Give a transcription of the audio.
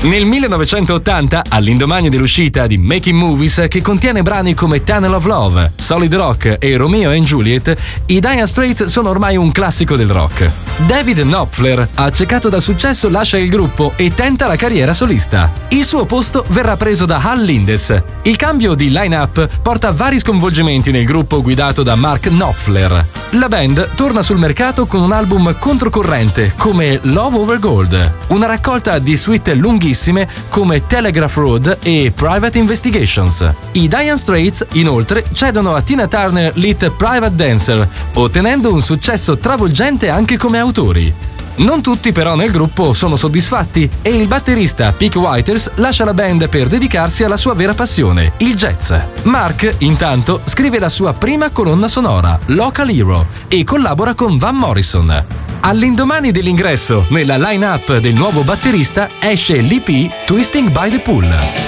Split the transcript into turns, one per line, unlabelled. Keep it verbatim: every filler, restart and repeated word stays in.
Nel millenovecentottanta, all'indomani dell'uscita di Making Movies, che contiene brani come Tunnel of Love, Solid Rock e Romeo and Juliet, i Dire Straits sono ormai un classico del rock. David Knopfler, accecato dal successo, lascia il gruppo e tenta la carriera solista. Il suo posto verrà preso da Hal Lindes. Il cambio di line-up porta a vari sconvolgimenti nel gruppo guidato da Mark Knopfler. La band torna sul mercato con un album controcorrente come Love Over Gold, una raccolta di suite lunghissime come Telegraph Road e Private Investigations. I Dire Straits, inoltre, cedono a Tina Turner l'hit Private Dancer, ottenendo un successo travolgente anche come autori. Non tutti però nel gruppo sono soddisfatti e il batterista Pete Withers lascia la band per dedicarsi alla sua vera passione, il jazz. Mark, intanto, scrive la sua prima colonna sonora, Local Hero, e collabora con Van Morrison. All'indomani dell'ingresso nella line-up del nuovo batterista esce l'E P Twisting by the Pool.